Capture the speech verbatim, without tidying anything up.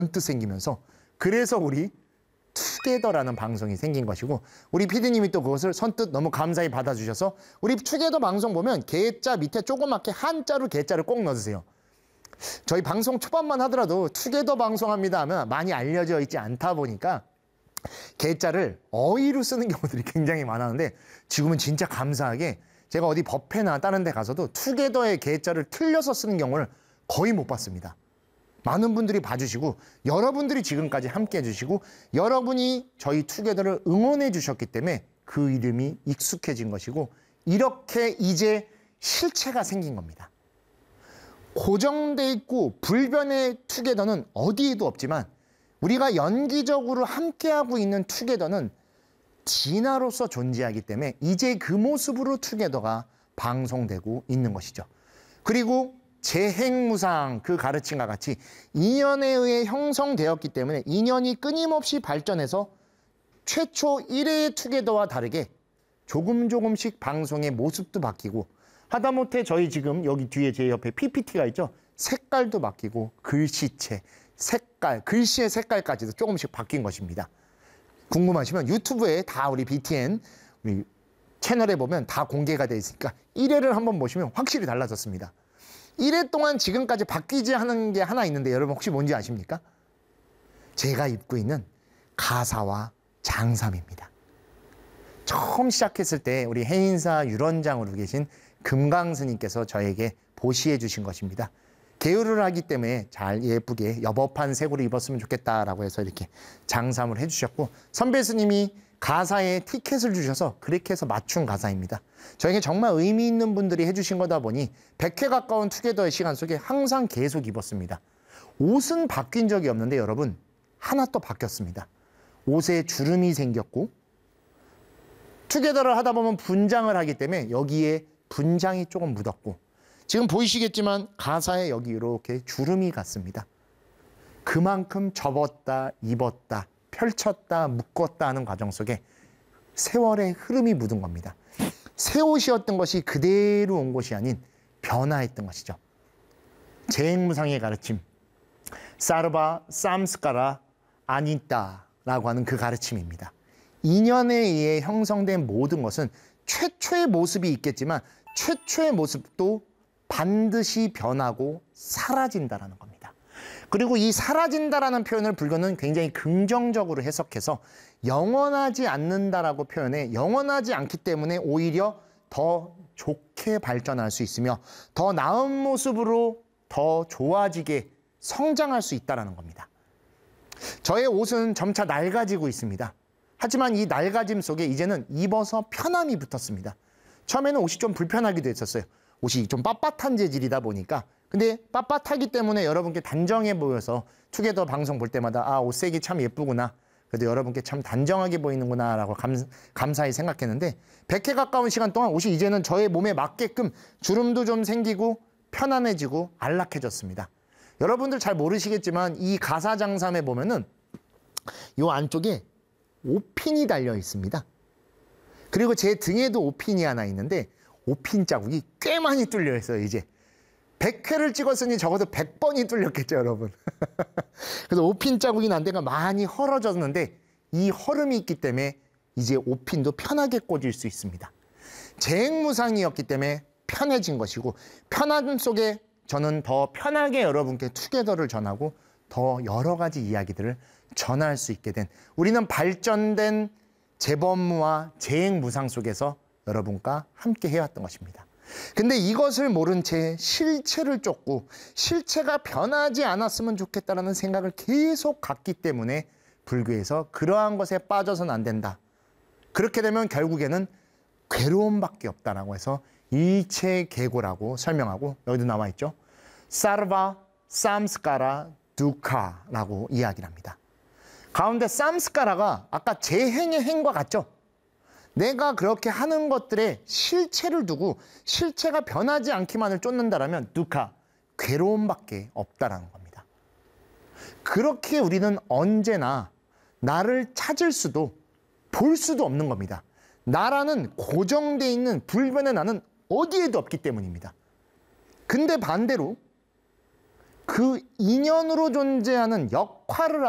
문득 생기면서 그래서 우리 투게더라는 방송이 생긴 것이고 우리 피디님이 또 그것을 선뜻 너무 감사히 받아주셔서 우리 투게더 방송 보면 개자 밑에 조그맣게 한자로 개자를 꼭 넣어주세요. 저희 방송 초반만 하더라도 투게더 방송합니다 하면 많이 알려져 있지 않다 보니까 개자를 어휘로 쓰는 경우들이 굉장히 많았는데 지금은 진짜 감사하게 제가 어디 법회나 다른 데 가서도 투게더의 개자를 틀려서 쓰는 경우를 거의 못 봤습니다. 많은 분들이 봐주시고 여러분들이 지금까지 함께 해주시고 여러분이 저희 투게더를 응원해 주셨기 때문에 그 이름이 익숙해진 것이고 이렇게 이제 실체가 생긴 겁니다. 고정돼 있고 불변의 투게더는 어디에도 없지만 우리가 연기적으로 함께하고 있는 투게더는 진화로서 존재하기 때문에 이제 그 모습으로 투게더가 방송되고 있는 것이죠. 그리고 재행무상 그 가르침과 같이 인연에 의해 형성되었기 때문에 인연이 끊임없이 발전해서 최초 일 회의 투게더와 다르게 조금 조금씩 방송의 모습도 바뀌고 하다못해 저희 지금 여기 뒤에 제 옆에 피피티가 있죠. 색깔도 바뀌고 글씨체, 색깔, 글씨의 색깔까지도 조금씩 바뀐 것입니다. 궁금하시면 유튜브에 다 우리 비티엔 우리 채널에 보면 다 공개가 되어 있으니까 일 회를 한번 보시면 확실히 달라졌습니다. 일 회 동안 지금까지 바뀌지 않은 게 하나 있는데 여러분 혹시 뭔지 아십니까? 제가 입고 있는 가사와 장삼입니다. 처음 시작했을 때 우리 해인사 유런장으로 계신 금강스님께서 저에게 보시해 주신 것입니다. 계율을 하기 때문에 잘 예쁘게 여법한 색으로 입었으면 좋겠다라고 해서 이렇게 장삼을 해주셨고 선배 스님이 가사에 티켓을 주셔서 그렇게 해서 맞춘 가사입니다. 저에게 정말 의미 있는 분들이 해주신 거다 보니 백 회 가까운 투게더의 시간 속에 항상 계속 입었습니다. 옷은 바뀐 적이 없는데 여러분 하나 또 바뀌었습니다. 옷에 주름이 생겼고 투게더를 하다 보면 분장을 하기 때문에 여기에 분장이 조금 묻었고 지금 보이시겠지만 가사에 여기 이렇게 주름이 갔습니다. 그만큼 접었다, 입었다, 펼쳤다, 묶었다 하는 과정 속에 세월의 흐름이 묻은 겁니다. 새 옷이었던 것이 그대로 온 것이 아닌 변화했던 것이죠. 재행무상의 가르침, 사르바 쌈스카라 아니따라고 하는 그 가르침입니다. 인연에 의해 형성된 모든 것은 최초의 모습이 있겠지만 최초의 모습도 반드시 변하고 사라진다라는 겁니다. 그리고 이 사라진다라는 표현을 불교는 굉장히 긍정적으로 해석해서 영원하지 않는다라고 표현해 영원하지 않기 때문에 오히려 더 좋게 발전할 수 있으며 더 나은 모습으로 더 좋아지게 성장할 수 있다는 겁니다. 저의 옷은 점차 낡아지고 있습니다. 하지만 이 낡아짐 속에 이제는 입어서 편함이 붙었습니다. 처음에는 옷이 좀 불편하기도 했었어요. 옷이 좀 빳빳한 재질이다 보니까 근데 빳빳하기 때문에 여러분께 단정해 보여서 투게더 방송 볼 때마다 아, 옷색이 참 예쁘구나. 그래도 여러분께 참 단정하게 보이는구나 라고 감, 감사히 생각했는데 백 회 가까운 시간 동안 옷이 이제는 저의 몸에 맞게끔 주름도 좀 생기고 편안해지고 안락해졌습니다. 여러분들 잘 모르시겠지만 이 가사장삼에 보면은 이 안쪽에 오핀이 달려 있습니다. 그리고 제 등에도 오핀이 하나 있는데 오핀 자국이 꽤 많이 뚫려 있어요. 이제 백 회를 찍었으니 적어도 백 번이 뚫렸겠죠, 여러분. 그래서 오핀 자국이 난 데가 많이 헐어졌는데 이 헐음이 있기 때문에 이제 오핀도 편하게 꽂을 수 있습니다. 재행무상이었기 때문에 편해진 것이고 편함 속에 저는 더 편하게 여러분께 투게더를 전하고 더 여러 가지 이야기들을 전할 수 있게 된 우리는 발전된 재법무와 재행무상 속에서 여러분과 함께 해왔던 것입니다. 근데 이것을 모른 채 실체를 쫓고 실체가 변하지 않았으면 좋겠다는 생각을 계속 갖기 때문에 불교에서 그러한 것에 빠져서는 안 된다. 그렇게 되면 결국에는 괴로움밖에 없다라고 해서 일체계고라고 설명하고 여기도 나와 있죠. 사르바 쌈스카라 두카라고 이야기를 합니다. 가운데 쌈스카라가 아까 재행의 행과 같죠? 내가 그렇게 하는 것들에 실체를 두고 실체가 변하지 않기만을 쫓는다라면 두카, 괴로움밖에 없다라는 겁니다. 그렇게 우리는 언제나 나를 찾을 수도 볼 수도 없는 겁니다. 나라는 고정되어 있는 불변의 나는 어디에도 없기 때문입니다. 근데 반대로 그 인연으로 존재하는 역할을